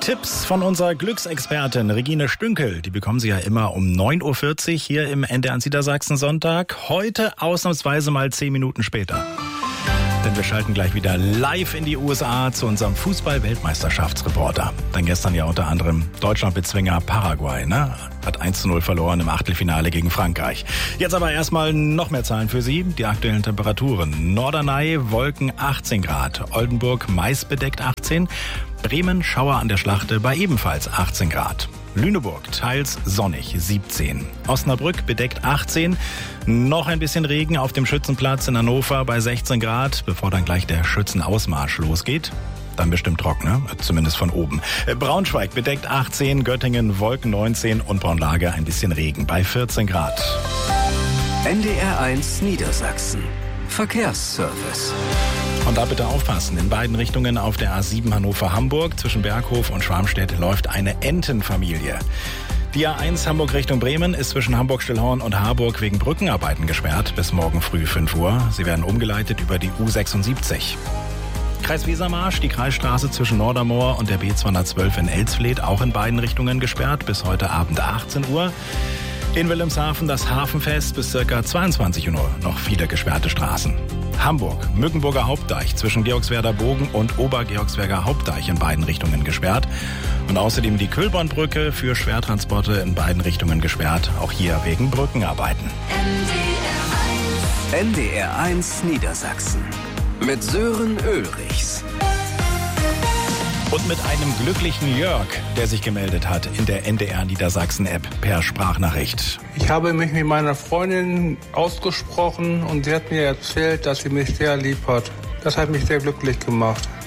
Tipps von unserer Glücksexpertin Regine Stünkel. Die bekommen Sie ja immer um 9.40 Uhr hier im NDR Niedersachsen Sonntag. Heute ausnahmsweise mal 10 Minuten später. Denn wir schalten gleich wieder live in die USA zu unserem Fußball-Weltmeisterschaftsreporter. Denn gestern ja unter anderem Deutschland-Bezwinger Paraguay, hat 1:0 verloren im Achtelfinale gegen Frankreich. Jetzt aber erstmal noch mehr Zahlen für Sie. Die aktuellen Temperaturen. Norderney, Wolken 18 Grad. Oldenburg, meist bedeckt 18. Bremen, Schauer an der Schlachte bei ebenfalls 18 Grad. Lüneburg, teils sonnig, 17. Osnabrück, bedeckt 18. Noch ein bisschen Regen auf dem Schützenplatz in Hannover bei 16 Grad, bevor dann gleich der Schützenausmarsch losgeht. Dann bestimmt trocken, zumindest von oben. Braunschweig, bedeckt 18. Göttingen, Wolken 19. Und Braunlage ein bisschen Regen bei 14 Grad. NDR1 Niedersachsen. Verkehrsservice. Und da bitte aufpassen. In beiden Richtungen auf der A7 Hannover-Hamburg zwischen Berghof und Schwarmstedt läuft eine Entenfamilie. Die A1 Hamburg Richtung Bremen ist zwischen Hamburg-Stillhorn und Harburg wegen Brückenarbeiten gesperrt bis morgen früh 5 Uhr. Sie werden umgeleitet über die U76. Kreis Wesermarsch, die Kreisstraße zwischen Nordermoor und der B212 in Elsfleth auch in beiden Richtungen gesperrt bis heute Abend 18 Uhr. In Wilhelmshaven das Hafenfest bis ca. 22 Uhr noch viele gesperrte Straßen. Hamburg, Mückenburger Hauptdeich zwischen Georgswerder Bogen und Obergeorgsberger Hauptdeich in beiden Richtungen gesperrt. Und außerdem die Kühlbornbrücke für Schwertransporte in beiden Richtungen gesperrt, auch hier wegen Brückenarbeiten. NDR1 Niedersachsen mit Sören Ulrichs. Und mit einem glücklichen Jörg, der sich gemeldet hat in der NDR Niedersachsen-App per Sprachnachricht. Ich habe mich mit meiner Freundin ausgesprochen und sie hat mir erzählt, dass sie mich sehr lieb hat. Das hat mich sehr glücklich gemacht.